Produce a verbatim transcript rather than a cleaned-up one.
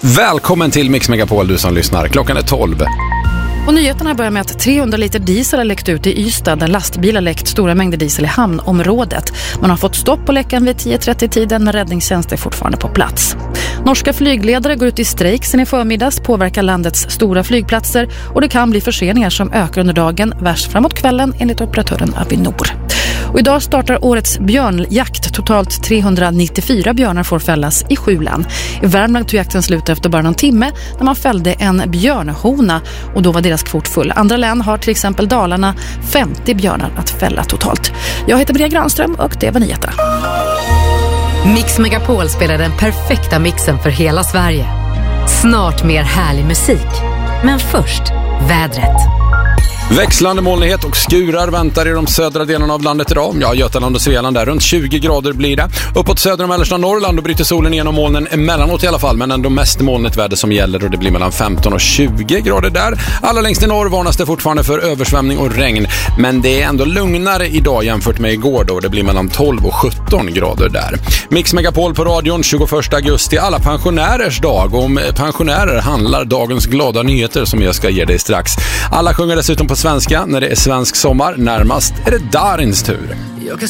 Välkommen till Mix Megapol, du som lyssnar. Klockan är tolv. Och nyheterna börjar med att trehundra liter diesel har läckt ut i Ystad där lastbilar läckt stora mängder diesel i hamnområdet. Man har fått stopp på läckan vid tio trettio-tiden men räddningstjänst är fortfarande på plats. Norska flygledare går ut i strejk sen i förmiddags, påverkar landets stora flygplatser och det kan bli förseningar som ökar under dagen, värst framåt kvällen enligt operatören Avinor. Och idag startar årets björnjakt. Totalt trehundranittiofyra björnar får fällas i sju län. I Värmland tog jakten slut efter bara någon timme när man fällde en björnhona och då var deras kvot full. Andra län har till exempel Dalarna femtio björnar att fälla totalt. Jag heter Maria Granström och det var nyheterna. Mix Megapol spelar den perfekta mixen för hela Sverige. Snart mer härlig musik. Men först, vädret. Växlande molnighet och skurar väntar i de södra delarna av landet idag. Ja, Götaland och Svealand där runt tjugo grader blir det. Uppåt södra och mellersta Norrland och bryter solen igenom molnen emellanåt i alla fall. Men ändå mest molnigt väder som gäller och det blir mellan femton och tjugo grader där. Allra längst i norr varnas det fortfarande för översvämning och regn. Men det är ändå lugnare idag jämfört med igår då. Det blir mellan tolv och sjutton grader där. Mix Megapol på radion tjugoförsta augusti, alla pensionärers dag. Om pensionärer handlar dagens glada nyheter som jag ska ge dig strax. Alla sjunger dessutom på svenska när det är svensk sommar. Närmast är det Darins tur. Jag kan